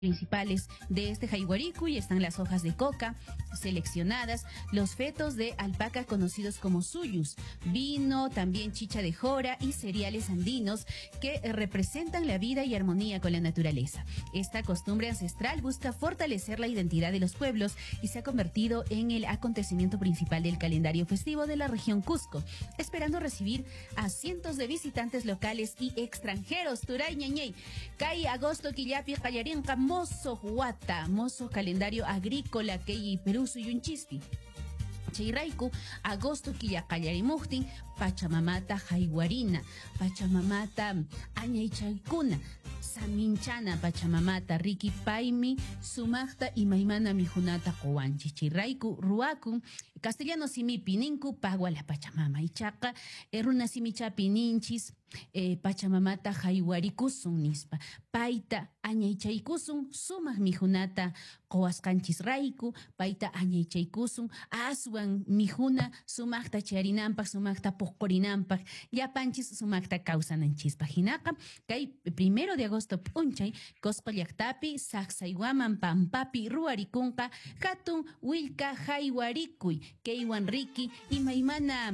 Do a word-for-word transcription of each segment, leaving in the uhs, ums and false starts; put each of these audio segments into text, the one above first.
principales de este jaihuaricuy están las hojas de coca seleccionadas, los fetos de alpaca conocidos como suyus, vino, también chicha de jora y cereales andinos que representan la vida y armonía con la naturaleza. Esta costumbre ancestral busca fortalecer la identidad de los pueblos y se ha convertido en el acontecimiento principal del calendario festivo de la región Cusco, esperando recibir a cientos de visitantes locales y extranjeros. Turay ñañey, Kai agosto quillapi qallarinqa mozo huata, mozo calendario agrícola que Perú suyunchispi. Chayraiku, agosto quilla qallarimujtin, Pachamamata jaiwarina, Pachamamata añaychaykuna, Saminchana Pachamamata Riki Paimi, Sumachta y Maimana Mijunata Coanchi, Chirraiku, Ruaku, Castellano Simi Pininku, Pagua la Pachamama, Ichaca, Eruna Simicha Pininchis, eh, Pachamamata Jaiwarikusun Nispa, Paita Añaychaikusun, Sumach Mijunata Coascanchis Raiku, Paita Añaychaikusun, Aswan Mijuna, Sumachta Charinampa, Sumachta Pocorinampa, Yapanchis Sumachta Causananchis Pajinaca, Kai primero de agosto Punchay, Coscoyactapi, Sacsayguaman, Pampapi, Ruaricunca, Katun, Wilca, Jaiwarikuy, Keiwan Riki y Maimana.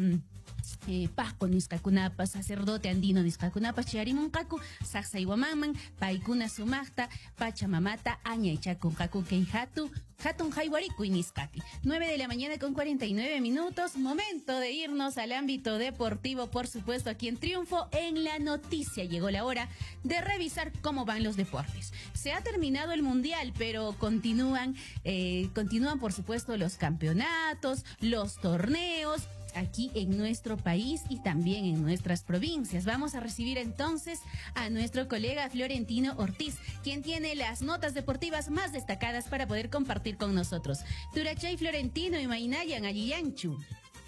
Eh, Pasco Niscacunapa, sacerdote andino Niscacunapa, Chiarimuncacu, Sacsayguamaman, Paikuna Sumachta, Pachamamata, Aña y Chacuncacu, Keihatu, Hatun Jaiwariku y Niscati. nueve de la mañana con cuarenta y nueve minutos. Momento de irnos al ámbito deportivo, por supuesto, aquí en Triunfo. En la noticia llegó la hora de revisar cómo van los deportes. Se ha terminado el mundial, pero continúan, eh, continúan, por supuesto, los campeonatos, los torneos aquí en nuestro país y también en nuestras provincias. Vamos a recibir entonces a nuestro colega Florentino Ortiz, quien tiene las notas deportivas más destacadas para poder compartir con nosotros. Turachay Florentino y Mainayan Alliyanchu.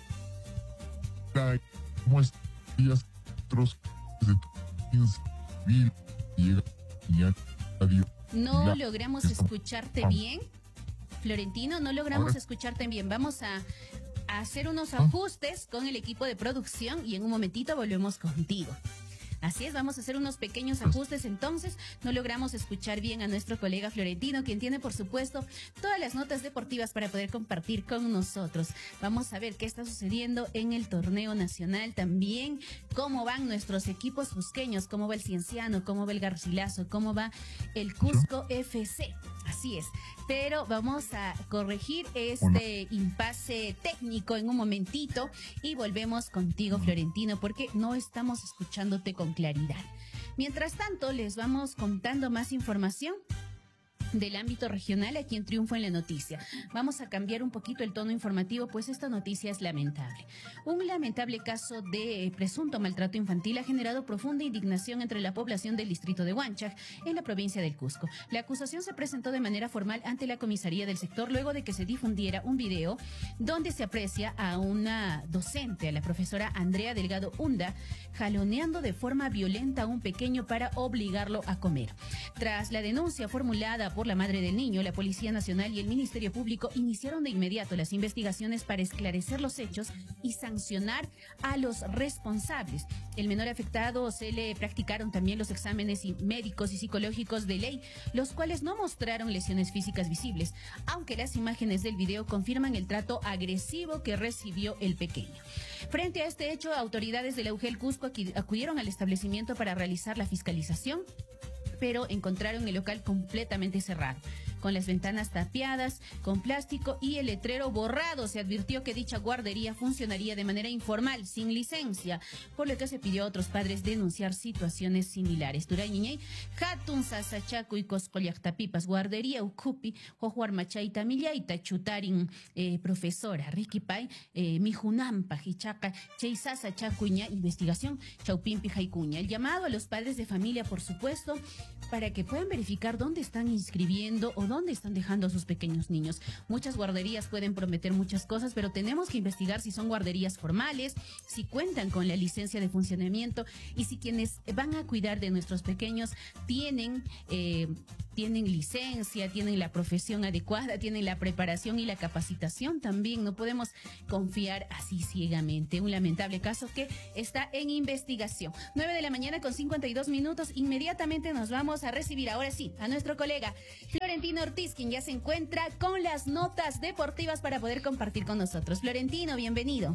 No logramos escucharte bien, Florentino, no logramos escucharte bien. Vamos a a hacer unos ajustes con el equipo de producción y en un momentito volvemos contigo. Así es, vamos a hacer unos pequeños ajustes entonces. No logramos escuchar bien a nuestro colega Florentino, quien tiene, por supuesto, todas las notas deportivas para poder compartir con nosotros. Vamos a ver qué está sucediendo en el torneo nacional también, cómo van nuestros equipos cusqueños, cómo va el Cienciano, cómo va el Garcilaso, cómo va el Cusco F C. Así es, pero vamos a corregir este impasse técnico en un momentito y volvemos contigo, Florentino, porque no estamos escuchándote con claridad. Mientras tanto, les vamos contando más información del ámbito regional aquí en Triunfo en la Noticia. Vamos a cambiar un poquito el tono informativo, pues esta noticia es lamentable. Un lamentable caso de presunto maltrato infantil ha generado profunda indignación entre la población del distrito de Huanchac, en la provincia del Cusco. La acusación se presentó de manera formal ante la comisaría del sector luego de que se difundiera un video donde se aprecia a una docente, a la profesora Andrea Delgado Hunda, jaloneando de forma violenta a un pequeño para obligarlo a comer. Tras la denuncia formulada por la madre del niño, la Policía Nacional y el Ministerio Público iniciaron de inmediato las investigaciones para esclarecer los hechos y sancionar a los responsables. El menor afectado se le practicaron también los exámenes médicos y psicológicos de ley, los cuales no mostraron lesiones físicas visibles, aunque las imágenes del video confirman el trato agresivo que recibió el pequeño. Frente a este hecho, autoridades de la U G E L Cusco acudieron al establecimiento para realizar la fiscalización, pero encontraron el local completamente cerrado, con las ventanas tapiadas con plástico y el letrero borrado. Se advirtió que dicha guardería funcionaría de manera informal, sin licencia, por lo que se pidió a otros padres denunciar situaciones similares. Turañiñey, Hatun Sasachaco y Coscollactapipas, guardería Ucupi, Jojuar Machaita Millaita, Chutarin, eh, profesora Ricky Pai, eh, Mijunampa, Hichaca, Cheisasa Chacuña, investigación, Chaupimpi Jaicuña. El llamado a los padres de familia, por supuesto, para que puedan verificar dónde están inscribiendo o dónde están dejando a sus pequeños niños. Muchas guarderías pueden prometer muchas cosas, pero tenemos que investigar si son guarderías formales, si cuentan con la licencia de funcionamiento y si quienes van a cuidar de nuestros pequeños tienen, eh, tienen licencia, tienen la profesión adecuada, tienen la preparación y la capacitación también. No podemos confiar así ciegamente. Un lamentable caso que está en investigación. nueve de la mañana con cincuenta y dos minutos. Inmediatamente nos vamos a recibir ahora sí a nuestro colega Florentino Ortiz, quien ya se encuentra con las notas deportivas para poder compartir con nosotros. Florentino, bienvenido.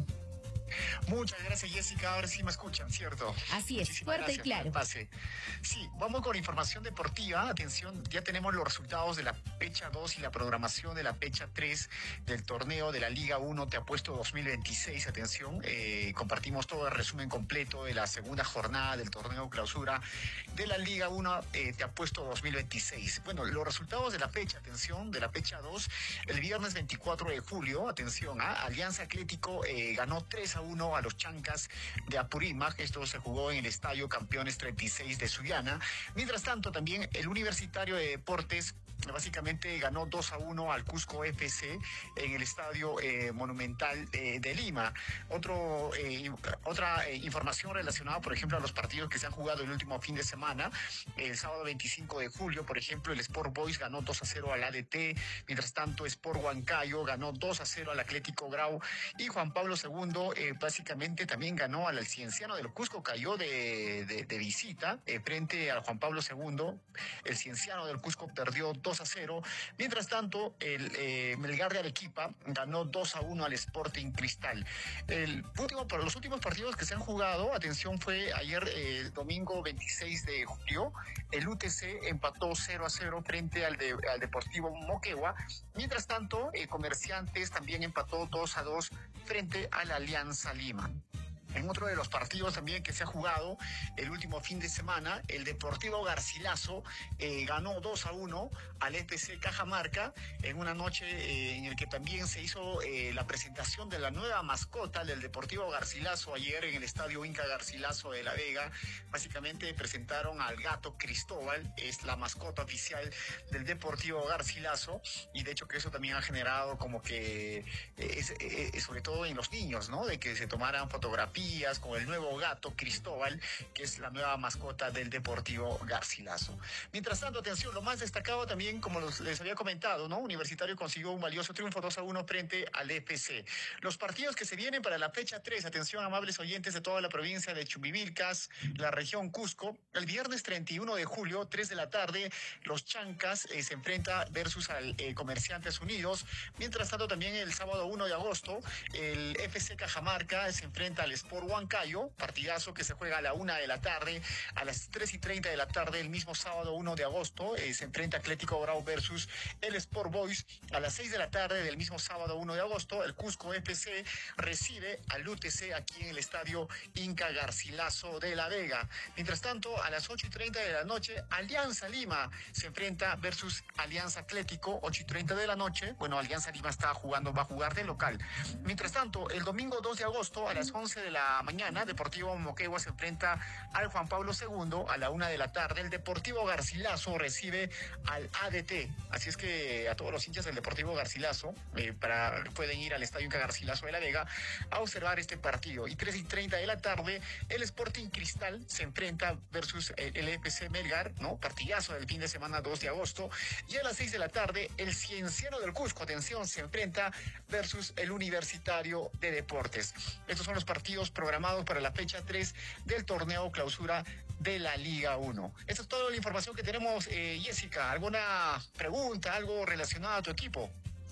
Muchas gracias, Jessica. Ahora sí me escuchan, ¿cierto? Así es, Muchísimas fuerte y claro. Pase. Sí, vamos con información deportiva. Atención, ya tenemos los resultados de la fecha dos y la programación de la fecha tres del torneo de la Liga uno Te Apuesto dos mil veintiséis. Atención, eh, compartimos todo el resumen completo de la segunda jornada del torneo clausura de la Liga uno eh, Te Apuesto dos mil veintiséis. Bueno, los resultados de la fecha, atención, de la fecha dos, el viernes veinticuatro de julio, atención, ¿ah? Alianza Atlético eh, ganó tres a uno a los Chancas de Apurímac. Esto se jugó en el Estadio Campeones treinta y seis de Sullana. Mientras tanto, también el Universitario de Deportes básicamente ganó dos a uno al Cusco F C en el Estadio eh, Monumental eh, de Lima. Otro, eh, otra eh, información relacionada, por ejemplo, a los partidos que se han jugado el último fin de semana. El sábado veinticinco de julio, por ejemplo, el Sport Boys ganó dos a cero al A D T. Mientras tanto, Sport Huancayo ganó dos a cero al Atlético Grau. Y Juan Pablo segundo eh, básicamente también ganó al Cienciano del Cusco. Cayó de, de, de visita eh, frente al Juan Pablo segundo. El Cienciano del Cusco perdió dos a cero. Mientras tanto, el eh, Melgar de Arequipa ganó dos a uno al Sporting Cristal. El último, para los últimos partidos que se han jugado, atención, fue ayer eh, domingo veintiséis de julio. El U T C empató cero a cero frente al, de, al Deportivo Moquegua. Mientras tanto, eh, Comerciantes también empató dos a dos frente a la Alianza Lima. En otro de los partidos también que se ha jugado el último fin de semana, el Deportivo Garcilaso eh, ganó dos a uno al F C Cajamarca en una noche eh, en el que también se hizo eh, la presentación de la nueva mascota del Deportivo Garcilaso ayer en el Estadio Inca Garcilaso de La Vega. Básicamente presentaron al gato Cristóbal, es la mascota oficial del Deportivo Garcilaso, y de hecho que eso también ha generado como que, eh, es, eh, sobre todo en los niños, ¿no? De que se tomaran fotografías con el nuevo gato Cristóbal, que es la nueva mascota del Deportivo Garcilaso. Mientras tanto, atención, lo más destacado también, como los, les había comentado, ¿no? Universitario consiguió un valioso triunfo dos a uno frente al F C. Los partidos que se vienen para la fecha tres, atención, amables oyentes de toda la provincia de Chumbivilcas, la región Cusco, el viernes treinta y uno de julio, tres de la tarde, los Chancas eh, se enfrenta versus al eh, Comerciantes Unidos. Mientras tanto, también el sábado uno de agosto, el F C Cajamarca se enfrenta al Sport Huancayo, partidazo que se juega a la una de la tarde. A las tres y treinta de la tarde, el mismo sábado uno de agosto, eh, se enfrenta Atlético Grau versus el Sport Boys. A las seis de la tarde del mismo sábado uno de agosto, el Cusco F C recibe al U T C aquí en el Estadio Inca Garcilaso de La Vega. Mientras tanto, a las ocho y treinta de la noche, Alianza Lima se enfrenta versus Alianza Atlético, ocho y treinta de la noche. Bueno, Alianza Lima está jugando, va a jugar de local. Mientras tanto, el domingo dos de agosto, a las once de la mañana, Deportivo Moquegua se enfrenta al Juan Pablo segundo. A la una de la tarde, el Deportivo Garcilaso recibe al A D T. Así es que a todos los hinchas del Deportivo Garcilaso eh, para, pueden ir al Estadio Inca Garcilaso de La Vega a observar este partido. Y tres y treinta de la tarde, el Sporting Cristal se enfrenta versus el, el F C Melgar, ¿no? Partidazo del fin de semana dos de agosto. Y a las seis de la tarde, el Cienciano del Cusco, atención, se enfrenta versus el Universitario de Deportes. Estos son los partidos programados para la fecha tres del torneo clausura de la Liga uno. Esta es toda la información que tenemos, eh, Jessica. ¿Alguna pregunta, algo relacionado a tu equipo?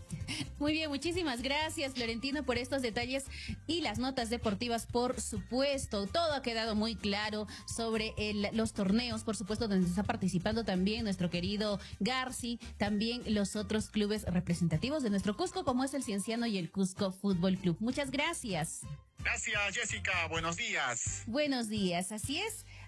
Muy bien, muchísimas gracias, Florentino, por estos detalles y las notas deportivas, por supuesto. Todo ha quedado muy claro sobre el, los torneos, por supuesto, donde está participando también nuestro querido Garci, también los otros clubes representativos de nuestro Cusco, como es el Cienciano y el Cusco Fútbol Club. Muchas gracias. Gracias, Jessica. Buenos días. Buenos días, así es.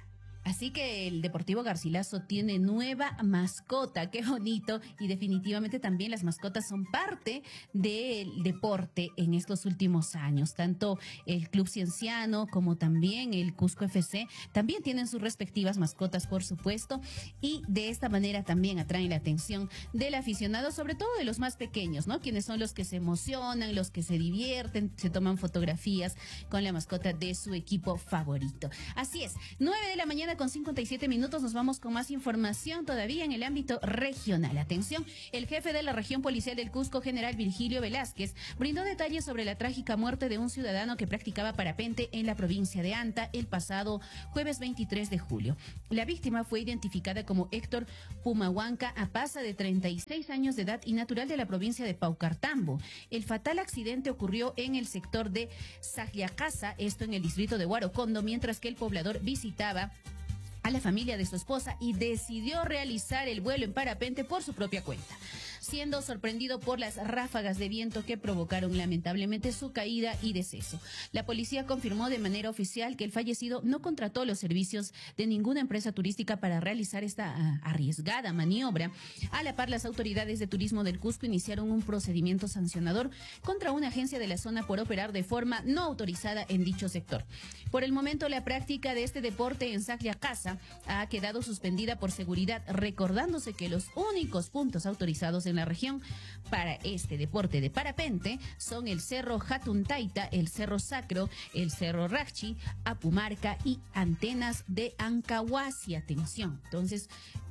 Así que el Deportivo Garcilaso tiene nueva mascota, qué bonito, y definitivamente también las mascotas son parte del deporte en estos últimos años. Tanto el Club Cienciano como también el Cusco F C también tienen sus respectivas mascotas, por supuesto, y de esta manera también atraen la atención del aficionado, sobre todo de los más pequeños, ¿no? Quienes son los que se emocionan, los que se divierten, se toman fotografías con la mascota de su equipo favorito. Así es, nueve de la mañana con cincuenta y siete minutos, nos vamos con más información todavía en el ámbito regional. Atención, el jefe de la región policial del Cusco, general Virgilio Velázquez, brindó detalles sobre la trágica muerte de un ciudadano que practicaba parapente en la provincia de Anta el pasado jueves veintitrés de julio. La víctima fue identificada como Héctor Pumahuanca Apaza, de treinta y seis años de edad y natural de la provincia de Paucartambo. El fatal accidente ocurrió en el sector de Sagiacasa, esto en el distrito de Huarocondo, mientras que el poblador visitaba a la familia de su esposa y decidió realizar el vuelo en parapente por su propia cuenta, siendo sorprendido por las ráfagas de viento que provocaron lamentablemente su caída y deceso. La policía confirmó de manera oficial que el fallecido no contrató los servicios de ninguna empresa turística para realizar esta uh, arriesgada maniobra. A la par, las autoridades de turismo del Cusco iniciaron un procedimiento sancionador contra una agencia de la zona por operar de forma no autorizada en dicho sector. Por el momento, la práctica de este deporte en Sagiacasa ha quedado suspendida por seguridad, recordándose que los únicos puntos autorizados en la región para este deporte de parapente son el Cerro Jatuntaita, el Cerro Sacro, el Cerro Rachi, Apumarca y Antenas de Ancahuasi. Atención, entonces,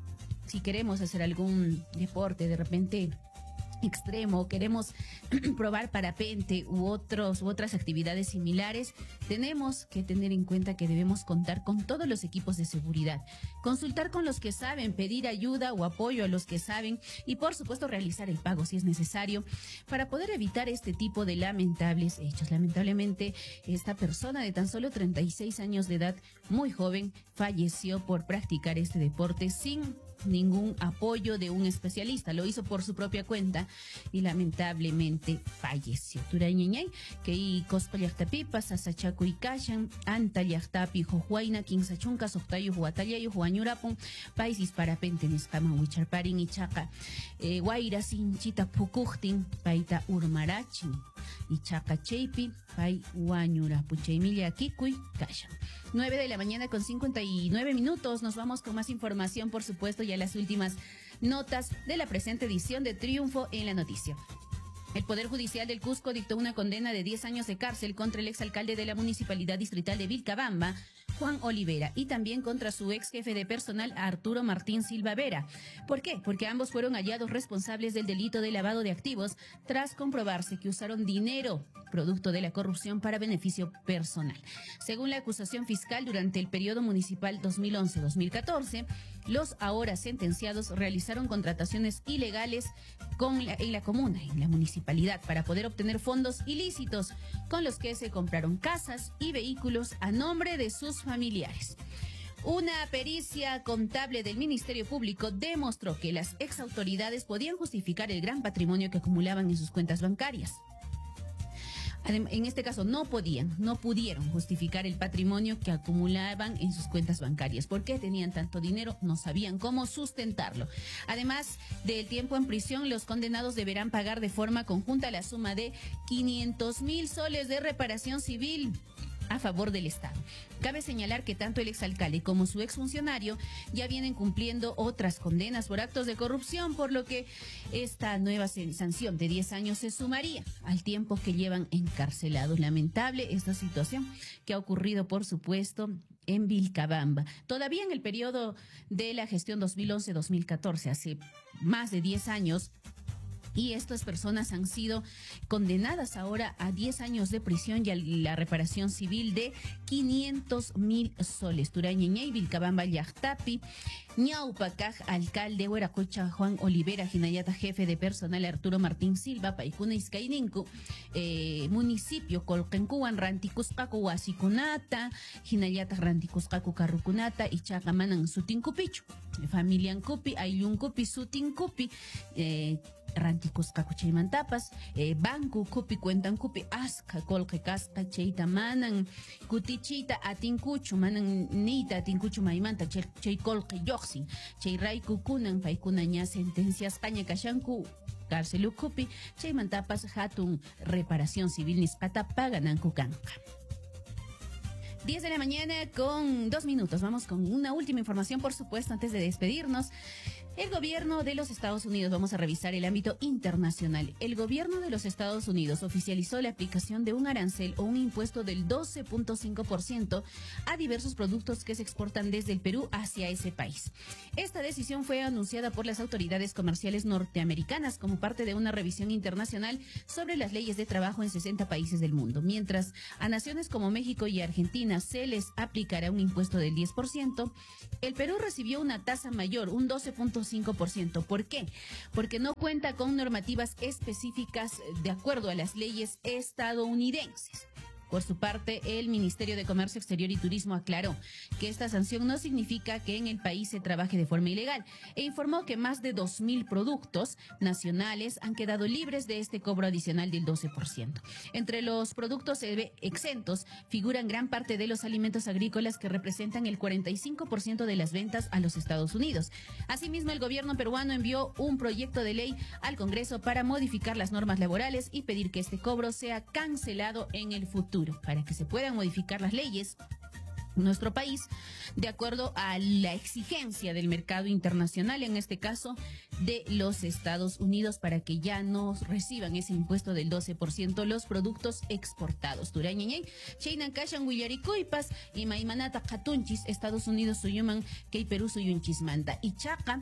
si queremos hacer algún deporte de repente extremo, queremos probar parapente u otros u otras actividades similares, tenemos que tener en cuenta que debemos contar con todos los equipos de seguridad, consultar con los que saben, pedir ayuda o apoyo a los que saben y por supuesto realizar el pago si es necesario para poder evitar este tipo de lamentables hechos. Lamentablemente, esta persona de tan solo treinta y seis años de edad, muy joven, falleció por practicar este deporte sin ningún apoyo de un especialista. Lo hizo por su propia cuenta y lamentablemente falleció. Turañañay, que y cospallactapipa, sasachaco y cashan, antallactapi, jojuaina, quinsachunca, soctayo, huatallayo, juañurapun, paisis parapente, niscama, huicharparin y chaca, eh, guaira sin chita pucuchtin, paita urmarachin, y chaca cheipi, pai huañurapu, cheimilia kikuy, cashan. nueve de la mañana con cincuenta y nueve minutos. Nos vamos con más información, por supuesto, ya las últimas notas de la presente edición de Triunfo en la Noticia. El Poder Judicial del Cusco dictó una condena de diez años de cárcel contra el exalcalde de la Municipalidad Distrital de Vilcabamba, Juan Olivera, y también contra su ex jefe de personal, Arturo Martín Silva Vera. ¿Por qué? Porque ambos fueron hallados responsables del delito de lavado de activos tras comprobarse que usaron dinero producto de la corrupción para beneficio personal. Según la acusación fiscal, durante el periodo municipal dos mil once a dos mil catorce, los ahora sentenciados realizaron contrataciones ilegales con la, en la comuna, en la municipalidad, para poder obtener fondos ilícitos con los que se compraron casas y vehículos a nombre de sus familiares. Una pericia contable del Ministerio Público demostró que las exautoridades podían justificar el gran patrimonio que acumulaban en sus cuentas bancarias. En este caso no podían, no pudieron justificar el patrimonio que acumulaban en sus cuentas bancarias. ¿Por qué tenían tanto dinero? No sabían cómo sustentarlo. Además del tiempo en prisión, los condenados deberán pagar de forma conjunta la suma de quinientos mil soles de reparación civil a favor del Estado. Cabe señalar que tanto el exalcalde como su exfuncionario ya vienen cumpliendo otras condenas por actos de corrupción, por lo que esta nueva sanción de diez años se sumaría al tiempo que llevan encarcelados. Lamentable esta situación que ha ocurrido, por supuesto, en Vilcabamba. Todavía en el periodo de la gestión dos mil once a dos mil catorce, hace más de diez años, y estas personas han sido condenadas ahora a diez años de prisión y a la reparación civil de quinientos mil soles. Turañeñay, Vilcabamba, Yachtapi, Ñaupacaj, alcalde Hueracocha, Juan Olivera, Jinayata, jefe de personal, Arturo Martín Silva, Paikuna Izcaininku, eh, municipio Colquencuan, Ranticuscacu, Huasicunata, Jinayata, Ranticuscacu, Carrucunata, y Chacamanan, Sutincupichu, familia Ancupi, Ayuncupi, Sutincupi, eh, ranticusqa kuchaymantapas eh, banco kupi cuentan kupi asqa kolqi kasqa chayta manan kutichiyta atinkuchu manan niyta atinkuchu maymanta chay, chay kolqi lluqsin chay rayku kunan paykuna ña sentenciasqaña kashanku cárcel kupi chaymantapas hatun reparación civil nisqata pagananku kanqa. diez de la mañana con dos minutos. Vamos con una última información, por supuesto, antes de despedirnos. El gobierno de los Estados Unidos, vamos a revisar el ámbito internacional. El gobierno de los Estados Unidos oficializó la aplicación de un arancel o un impuesto del doce punto cinco por ciento a diversos productos que se exportan desde el Perú hacia ese país. Esta decisión fue anunciada por las autoridades comerciales norteamericanas como parte de una revisión internacional sobre las leyes de trabajo en sesenta países del mundo. Mientras a naciones como México y Argentina se les aplicará un impuesto del diez por ciento, el Perú recibió una tasa mayor, un doce punto cinco por ciento. ¿Por qué? Porque no cuenta con normativas específicas de acuerdo a las leyes estadounidenses. Por su parte, el Ministerio de Comercio Exterior y Turismo aclaró que esta sanción no significa que en el país se trabaje de forma ilegal e informó que más de dos mil productos nacionales han quedado libres de este cobro adicional del doce por ciento. Entre los productos exentos figuran gran parte de los alimentos agrícolas que representan el cuarenta y cinco por ciento de las ventas a los Estados Unidos. Asimismo, el gobierno peruano envió un proyecto de ley al Congreso para modificar las normas laborales y pedir que este cobro sea cancelado en el futuro, para que se puedan modificar las leyes en nuestro país de acuerdo a la exigencia del mercado internacional, en este caso de los Estados Unidos, para que ya no reciban ese impuesto del doce por ciento los productos exportados. Turañañay, Chaynan Kashan Willarikuipas y Maimanata Katunchis, Estados Unidos suyuman que Perú suyunchis manda. Y Chaca,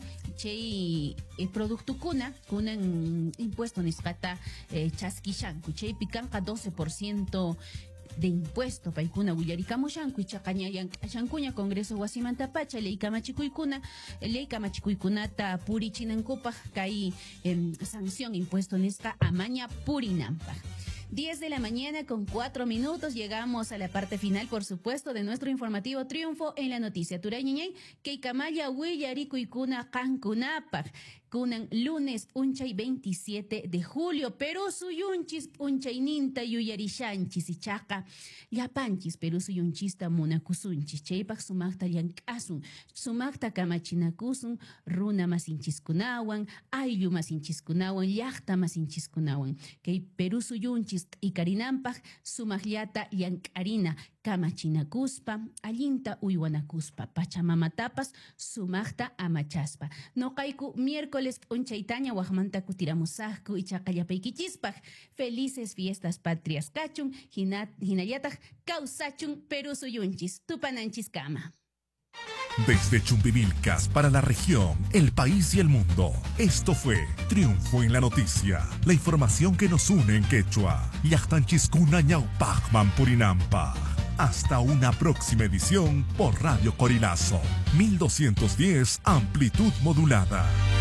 Chay eh, producto kuna, kunan impuesto niscata eh, chasquishan, Chay picanca doce por ciento de impuesto paikuna willaricamushanku y chaqañayan shankuña Congreso Guasimantapacha ley kamachikuykuna ley kamachikuykunata purichinankupa kay eh, sanción impuesto nisqa amaña purinampa. diez de la mañana con cuatro minutos. Llegamos a la parte final, por supuesto, de nuestro informativo Triunfo en la Noticia. Turañañay, Keikamaya Willarikuykuna Kankunapaj. Kunan lunes unchay veintisiete de julio. Perú suyunchis unchayninta yuyarishanchis y chaca. Yapanchis Perú suyunchista munakusunchis. Chaypak sumakta yankasun. Sumakta kamachinakusun. Runa masinchiskunawan. Ayllu masinchiskunawan. Llaqta masinchiskunawan. Kay Perú suyunchis y Karinampaj sumagliata yankarina kamachinakuspa allinta uywanakuspa pachamamatapas sumaqta amachaspa. Noqayku miércoles unchaytaña waqmanta kutiramusaqku y chaqallapaykichispaj. Felices fiestas patrias kachun hinallataq kawsachun Perú suyunchis tupananchis kama. Desde Chumbivilcas para la región, el país y el mundo. Esto fue Triunfo en la Noticia. La información que nos une en quechua. Llaqtanchiscuna ñawpaqman purinampa. Hasta una próxima edición por Radio Corilazo. mil doscientos diez amplitud modulada.